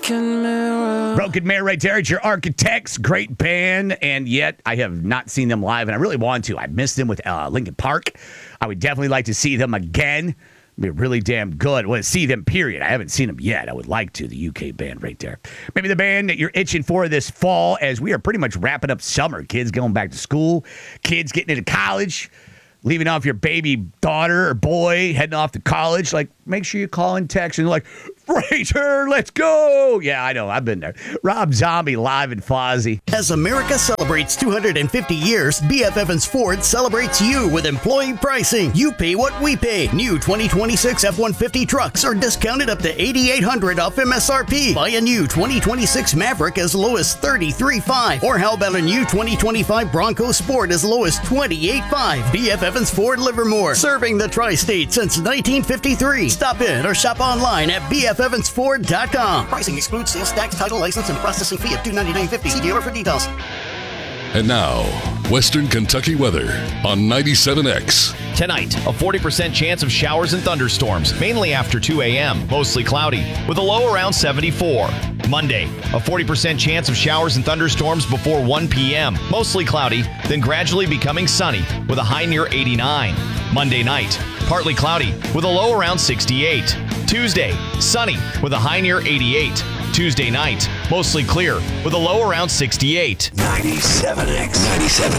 Broken Mirror right there. It's your Architects. Great band. And yet I have not seen them live, and I really want to. I missed them with Linkin Park. I would definitely like to see them again. It'd be really damn good. I want to see them, period. I haven't seen them yet. I would like to. The UK band right there. Maybe the band that you're itching for this fall, as we are pretty much wrapping up summer. Kids going back to school. Kids getting into college. Leaving off your baby daughter or boy, heading off to college. Like, make sure you call and text and like, Fraser, let's go. Yeah, I know. I've been there. Rob Zombie live in Fozzy. As America celebrates 250 years, B.F. Evans Ford celebrates you with employee pricing. You pay what we pay. New 2026 F-150 trucks are discounted up to $8,800 off MSRP. Buy a new 2026 Maverick as low as $33,500. Or how about a new 2025 Bronco Sport as low as $28,500. B.F. Evans Ford Livermore, serving the tri-state since 1953. Stop in or shop online at bfevansford.com. Pricing excludes sales tax, title, license, and processing fee of $299.50. See dealer for details. And now, Western Kentucky weather on 97X. Tonight, a 40% chance of showers and thunderstorms, mainly after 2 a.m., mostly cloudy, with a low around 74. Monday, a 40% chance of showers and thunderstorms before 1 p.m., mostly cloudy, then gradually becoming sunny, with a high near 89. Monday night, partly cloudy, with a low around 68. Tuesday, sunny, with a high near 88. Tuesday night, mostly clear, with a low around 68. 97X. 97.